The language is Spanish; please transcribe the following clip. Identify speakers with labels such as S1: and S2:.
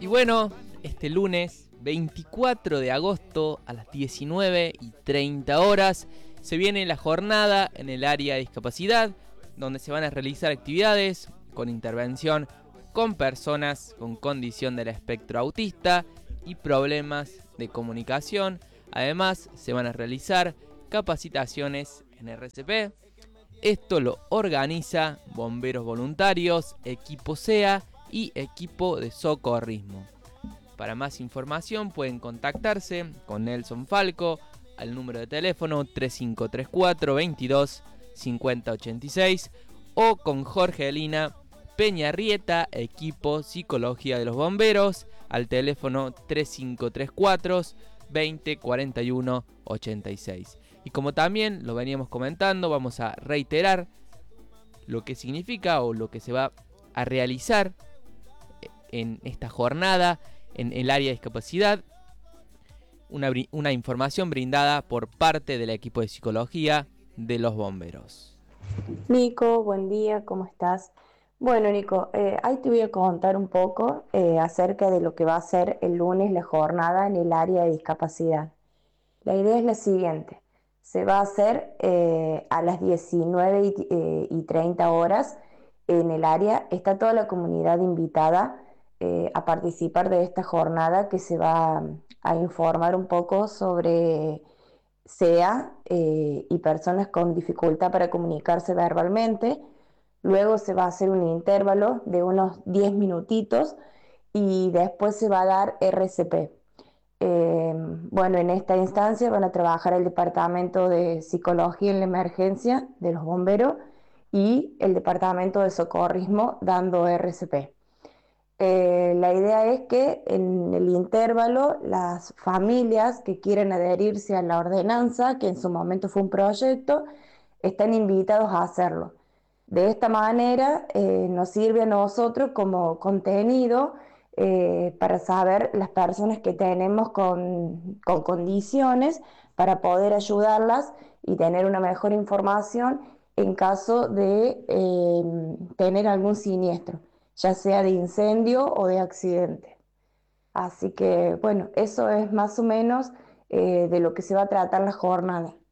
S1: Y bueno, este lunes 24 de agosto a las 19:30 horas se viene la jornada en el área de discapacidad, donde se van a realizar actividades con intervención con personas con condición del espectro autista y problemas de comunicación. Además, se van a realizar capacitaciones en RCP. Esto lo organiza Bomberos Voluntarios, Equipo SEA y Equipo de Socorrismo. Para más información pueden contactarse con Nelson Falco al número de teléfono 3534 22 50 86 o con Jorgelina Peñarrieta, Equipo Psicología de los Bomberos, al teléfono 3534 20 41 86. Y como también lo veníamos comentando, vamos a reiterar lo que significa o lo que se va a realizar en esta jornada en el área de discapacidad. Una información brindada por parte del equipo de psicología de los bomberos.
S2: Nico, buen día, ¿cómo estás? Bueno, Nico, ahí te voy a contar un poco acerca de lo que va a ser el lunes la jornada en el área de discapacidad. La idea es la siguiente: se va a hacer a las 19:30 horas en el área. Está toda la comunidad invitada a participar de esta jornada que se va a informar un poco sobre SEA y personas con dificultad para comunicarse verbalmente. Luego se va a hacer un intervalo de unos 10 minutitos y después se va a dar RCP. Bueno, en esta instancia van a trabajar el Departamento de Psicología en la Emergencia de los Bomberos y el Departamento de Socorrismo dando RCP. La idea es que en el intervalo las familias que quieren adherirse a la ordenanza, que en su momento fue un proyecto, están invitados a hacerlo. De esta manera nos sirve a nosotros como contenido para saber las personas que tenemos con condiciones para poder ayudarlas y tener una mejor información en caso de tener algún siniestro, ya sea de incendio o de accidente. Así que, bueno, eso es más o menos de lo que se va a tratar la jornada.